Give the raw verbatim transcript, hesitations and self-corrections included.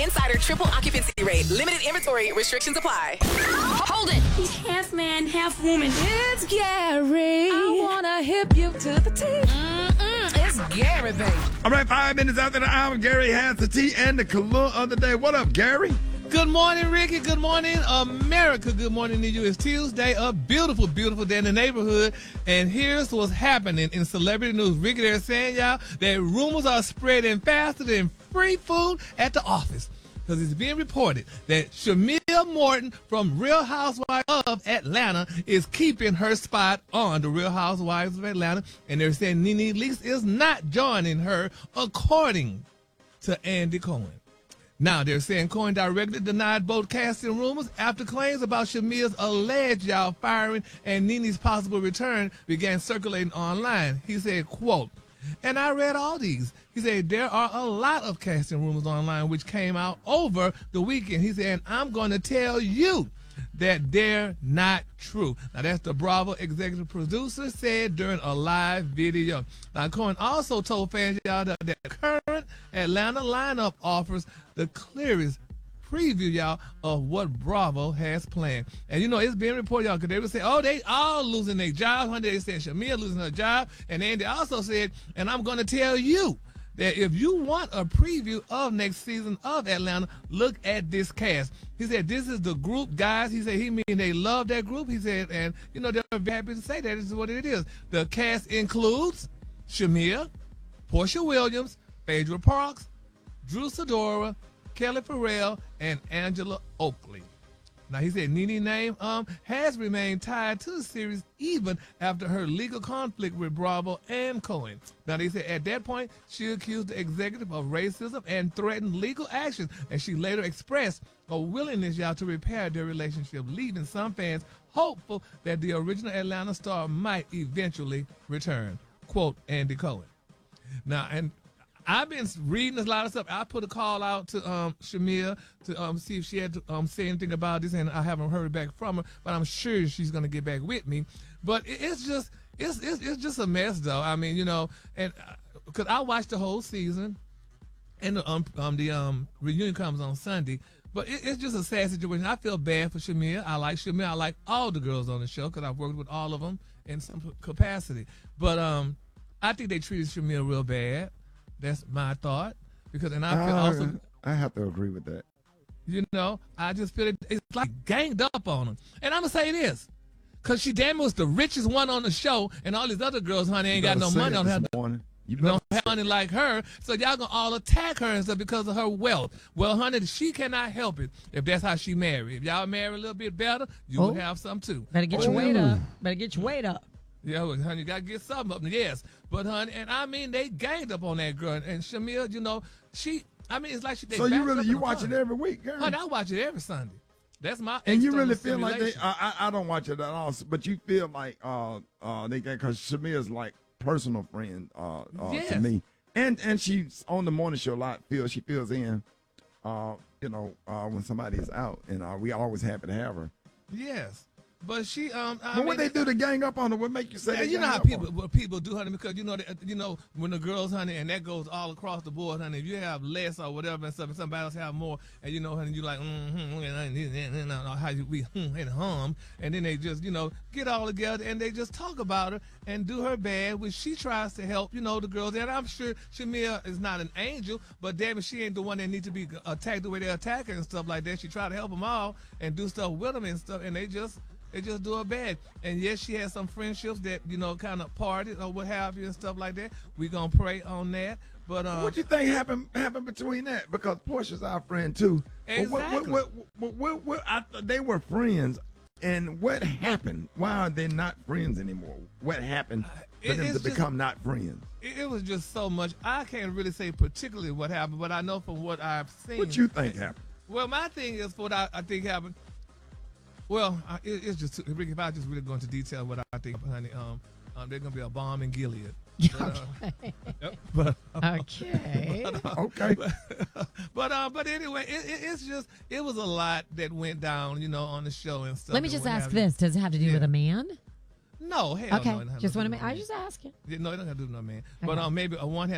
Insider triple occupancy rate. Limited inventory restrictions apply. Hold it. He's half man, half woman. It's Gary. I wanna hip you to the T. Mm-mm, it's Gary, baby. All right, five minutes after the hour, Gary has the tea and the color of the day. What up, Gary? Good morning, Ricky. Good morning, America. Good morning to you. It's Tuesday, a beautiful, beautiful day in the neighborhood. And here's what's happening in celebrity news. Ricky, they're saying, y'all, that rumors are spreading faster than free food at the office. Because it's being reported that Shamia Morton from Real Housewives of Atlanta is keeping her spot on the Real Housewives of Atlanta. And they're saying Nene Leakes is not joining her, according to Andy Cohen. Now, they're saying Cohen directly denied both casting rumors after claims about Shamia's alleged y'all firing and Nene's possible return began circulating online. He said, quote, and I read all these. He said, there are a lot of casting rumors online which came out over the weekend. He said, and I'm going to tell you that they're not true. Now, that's the Bravo executive producer said during a live video. Now, Cohen also told fans, y'all, that the current Atlanta lineup offers the clearest preview, y'all, of what Bravo has planned. And, you know, it's being reported, y'all, because they would say, oh, they all losing their jobs. Honey, they said Shamia losing her job. And Andy also said, and I'm going to tell you that if you want a preview of next season of Atlanta, look at this cast. He said, this is the group, guys. He said, he mean they love that group. He said, and, you know, they're very happy to say that. This is what it is. The cast includes Shamia, Portia Williams, Phaedra Parks, Drew Sidora, Kelly Farrell, and Angela Oakley. Now, he said Nene's name um, has remained tied to the series even after her legal conflict with Bravo and Cohen. Now, they said at that point, she accused the executive of racism and threatened legal action, and she later expressed a willingness, y'all, to repair their relationship, leaving some fans hopeful that the original Atlanta star might eventually return. Quote, Andy Cohen. Now, and I've been reading a lot of stuff. I put a call out to um, Shamia to um, see if she had to um, say anything about this, and I haven't heard back from her. But I'm sure she's going to get back with me. But it, it's just it's, it's it's just a mess, though. I mean, you know, and because I watched the whole season, and the um, um the um reunion comes on Sunday. But it, it's just a sad situation. I feel bad for Shamia. I like Shamia. I like all the girls on the show because I've worked with all of them in some capacity. But um, I think they treated Shamia real bad. That's my thought, because and I feel uh, also I have to agree with that. You know, I just feel it, it's like ganged up on her, and I'm gonna say this, cause she damn was the richest one on the show, and all these other girls, honey, ain't got no money, don't have, you don't have money like her, so y'all gonna all attack her and stuff because of her wealth. Well, honey, she cannot help it if that's how she married. If y'all marry a little bit better, you oh. would have some too. Better get oh. your weight up. Better get your weight up. Yeah, well, honey, you got to get something up. Yes. But, honey, and I mean, they ganged up on that girl. And Shamia, you know, she, I mean, it's like she, they So you really, you watch fun. it every week, girl? Honey, I watch it every Sunday. That's my And you really feel like they, simulation. I, I I don't watch it at all, but you feel like uh, uh, they got, because Shamia's like personal friend uh, uh, Yes. to me. And and she's on the morning show a lot. Feel She fills in, uh, you know, uh, when somebody is out. And uh, we always happy to have her. Yes. But she, um, I But mean, what they do to gang up on her? What make you say? Yeah, they you know gang how up people on her? what people do, honey, because you know, they, you know, when the girls, honey, and that goes all across the board, honey. If you have less or whatever and stuff, and somebody else have more, and you know, honey, you like, mm-hmm, and how you we hmm, and hum, and then they just, you know, get all together and they just talk about her and do her bad, which she tries to help, you know, the girls. And I'm sure Shamia is not an angel, but damn it, she ain't the one that needs to be attacked the way they attack her and stuff like that. She try to help them all and do stuff with them and stuff, and they just. They just do her bad. And yes, she has some friendships that, you know, kind of partied or what have you and stuff like that. We gonna pray on that. But um, what you think happened happened between that? Because Portia's our friend too. Exactly. But what, what, what, what, what, I, they were friends, and what happened? Why are they not friends anymore? What happened for it, them to just, become not friends? It, it was just so much. I can't really say particularly what happened, but I know from what I've seen. What you think happened? Well, my thing is what I, I think happened. Well, I, it, it's just Ricky. If I just really go into detail what I think, honey, um, um there's gonna be a bomb in Gilead. But, uh, but, uh, okay. But, uh, okay. But, but uh, but anyway, it, it, it's just it was a lot that went down, you know, on the show and stuff. Let me just ask this: does it have to do yeah. with a man? No, hell okay. no. Just want to make. I just asking. Yeah, no, it don't have to do with no man. Okay. But um, maybe a one had